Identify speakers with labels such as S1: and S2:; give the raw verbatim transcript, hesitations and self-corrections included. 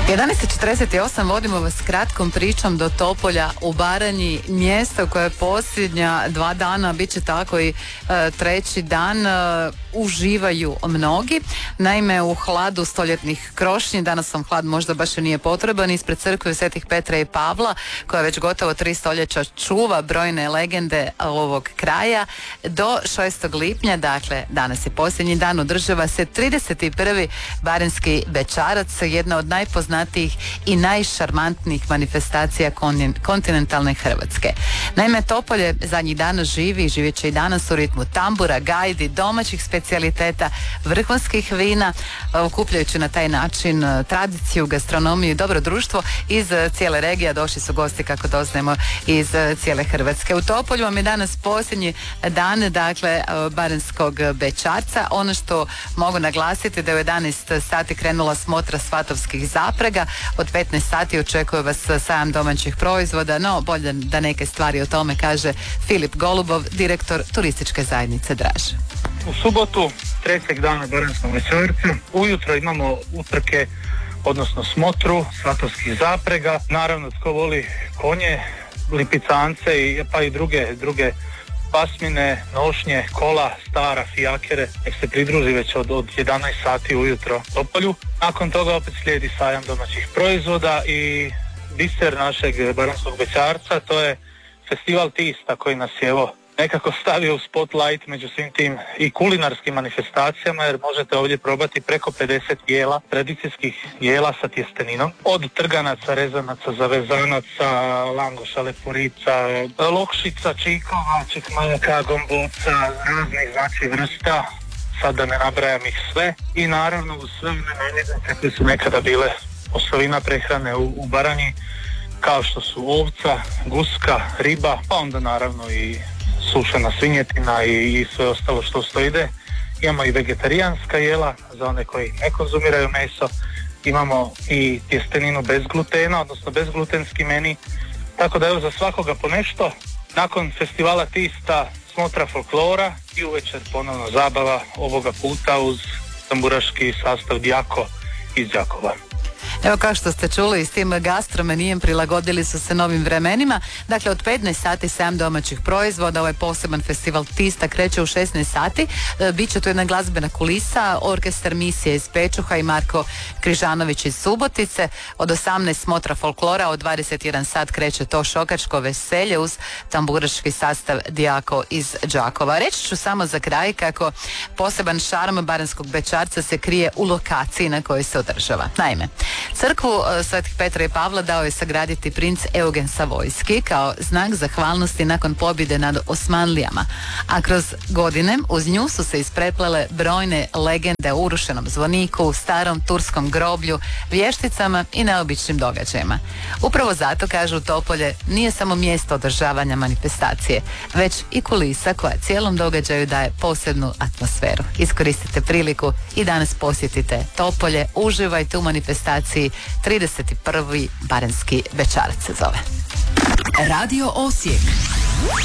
S1: jedanaest i četrdeset osam vodimo vas kratkom pričom do Topolja u Baranji, mjesto koje je posljednja dva dana, bit će tako i e, treći dan, e, uživaju mnogi. Naime, u hladu stoljetnih krošnji, danas vam hlad možda baš i nije potreban, ispred crkve Svetih Petra i Pavla, koja već gotovo tri stoljeća čuva brojne legende ovog kraja, do šestog lipnja, dakle danas je posljednji dan, održava se trideset prvi Baranjski Bećarac, jedna od najpoznatijih i najšarmantnijih manifestacija kontinentalne Hrvatske. Naime, Topolje zadnjih dana živi i živjet će i danas u ritmu tambura, gajdi, domaćih specijaliteta, vrhunskih vina, okupljajući na taj način tradiciju, gastronomiju i dobro društvo iz cijele regije. Došli su gosti, kako doznajemo, iz cijele Hrvatske. U Topolju vam je danas posljednji dan, dakle, Baranjskog Bećarca. Ono što mogu naglasiti da je u jedanaest sati krenula smotra svatovskih zaprega. Od petnaest sati očekuje vas sajam domaćih proizvoda, no bolje da neke stvari o tome kaže Filip Golubov, direktor turističke zajednice Draž.
S2: U subotu, trećeg dana Baranjskog Bećarca, ujutro imamo utrke, odnosno smotru svatovskih zaprega. Naravno, tko voli konje, lipicance i, pa i druge, druge pasmine, nošnje, kola, stara, fijakere, nek se pridruži već od, od jedanaest sati ujutro Topolju. Nakon toga opet slijedi sajam domaćih proizvoda i biser našeg Baranjskog Bećarca, to je festival tista koji nas je evo nekako stavio u spotlight među svim tim i kulinarskim manifestacijama, jer možete ovdje probati preko pedeset jela, tradicijskih jela sa tjesteninom. Od trganaca, rezanaca, zavezanaca, langoša, lepurica, lokšica, čikova, čikmajaka, gomboca, raznih znači vrsta, sad da ne nabrajam ih sve. I naravno uz sve one namirnice koje su nekada bile osovina prehrane u, u Baranji, kao što su ovca, guska, riba, pa onda naravno i sušena svinjetina i, i sve ostalo što uz to ide. Imamo i vegetarijanska jela za one koji ne konzumiraju meso. Imamo i tjesteninu bez glutena, odnosno bezglutenski meni. Tako da evo za svakoga po nešto. Nakon festivala tista smotra folklora i uvečer ponovno zabava, ovoga puta uz tamburaški sastav Dijako iz Đakova.
S1: Evo, kao što ste čuli, s tim gastromenijem prilagodili su se novim vremenima. Dakle, od petnaest sati sajam domaćih proizvoda, ovaj poseban festival tista kreće u šesnaest sati. E, Biće tu jedna glazbena kulisa, orkestar misije iz Pečuha i Marko Križanović iz Subotice. Od osamnaest smotra folklora, od dvadeset jedan sat kreće to šokačko veselje uz tamburaški sastav Dijako iz Đakova. Reći ću samo za kraj kako poseban šarm Baranjskog Bećarca se krije u lokaciji na kojoj se održava. Naime, crkvu Svetih Petra i Pavla dao je sagraditi princ Eugen Savojski kao znak zahvalnosti nakon pobjede nad Osmanlijama, a kroz godine uz nju su se ispreplele brojne legende o urušenom zvoniku, starom turskom groblju, vješticama i neobičnim događajima. Upravo zato, kažu, Topolje nije samo mjesto održavanja manifestacije, već i kulisa koja cijelom događaju daje posebnu atmosferu. Iskoristite priliku i danas posjetite Topolje, uživajte u manifestaciji trideset prvi Baranjski Bećarac se zove.
S3: Radio Osijek.